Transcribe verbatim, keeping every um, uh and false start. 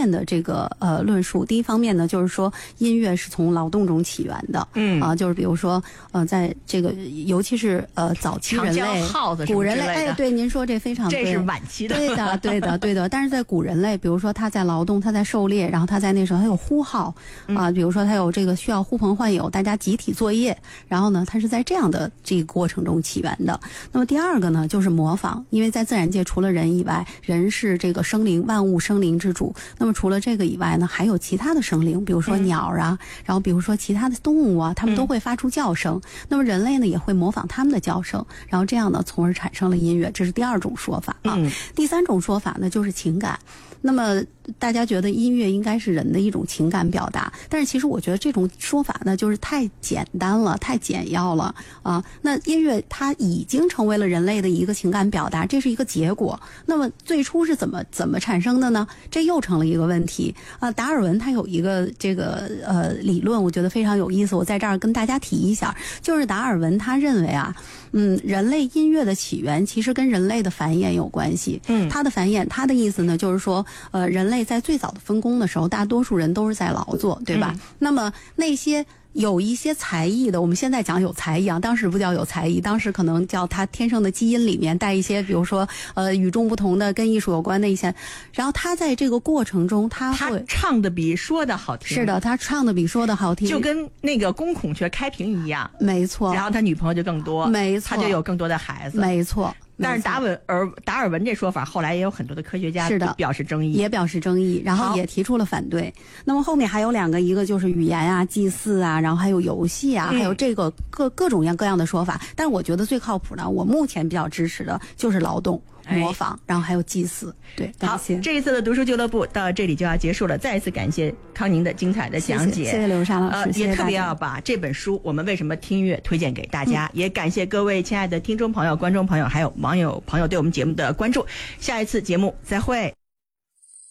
面的这个呃论述。第一方面呢，就是说音乐是从劳动中起源的，嗯啊，就是比如说呃，在这个尤其是呃早期人类、 耗子古人类，哎，对，您说这非常对， 这是晚期的， 对的，对的，对的。但是在古人类，比如说他在劳动，他在狩猎，然后他在那时候他有呼号啊、呃，比如说他有这个需要呼朋唤友，大家集体作业，然后呢，他是在这样的这个过程中起源的。那么第二个呢，就是模仿，因为在自然界除了人以外，人是这个生灵，万物生灵之主。那么除了这个以外呢，还有其他的生灵，比如说鸟啊，嗯、然后比如说其他的动物啊，它们都会发出叫声。嗯、那么人类呢，也会模仿它们的叫声，然后这样呢，从而产生了音乐。这是第二种说法啊。嗯、第三种说法呢，就是情感。那么大家觉得音乐应该是人的一种情感表达，但是其实我觉得这种说法呢，就是太简单了，太简要了啊。那音乐它已经成为了人类的一个情感表达，这是一个结果。那么最初是怎么怎么产生的呢？这又成了一个问题啊。达尔文他有一个这个呃理论，我觉得非常有意思，我在这儿跟大家提一下，就是达尔文他认为啊，嗯，人类音乐的起源其实跟人类的繁衍有关系。嗯，他的繁衍，他的意思呢，就是说。呃，人类在最早的分工的时候，大多数人都是在劳作，对吧？嗯、那么那些有一些才艺的，我们现在讲有才艺啊，当时不叫有才艺，当时可能叫他天生的基因里面带一些，比如说呃与众不同的、跟艺术有关的一些。然后他在这个过程中，他会他唱的比说的好听。 是的，他唱的比说的好听， 就跟那个公孔雀开屏一样。 没错。 然后他女朋友就更多， 没错， 他就有更多的孩子。 没错。 但是达尔尔达尔文这说法后来也有很多的科学家是的表示争议， 也表示争议，然后也提出了反对。那么后面还有两个，一个就是语言啊、祭祀啊，然后还有游戏啊，嗯、还有这个各各种各样的说法。但是我觉得最靠谱的，我目前比较支持的就是劳动。模仿，然后还有祭祀。对，感谢。 好，这一次的读书俱乐部到这里就要结束了，再一次感谢康宁的精彩的讲解， 谢谢, 谢谢刘莎老师，呃、谢谢也特别要把这本书《我们为什么听音乐》推荐给大家，嗯、也感谢各位亲爱的听众朋友、观众朋友，还有网友朋友对我们节目的关注。下一次节目再会。